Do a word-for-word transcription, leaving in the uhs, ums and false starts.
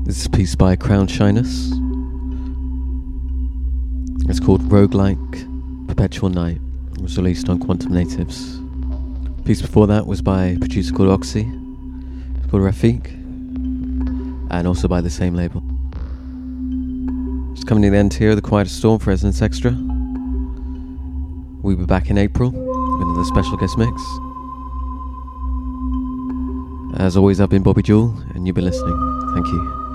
This is a piece by Crown Shyness. It's called Roguelike Perpetual Night. It was released on Quantum Natives. The piece before that was by a producer called Oxy. It's called Rafiq. And also by the same label. Just coming to the end here of the Quiet Storm for Resonance Extra. We'll be back in April with another special guest mix. As always, I've been Bobby Jewel, and you've been listening. Thank you.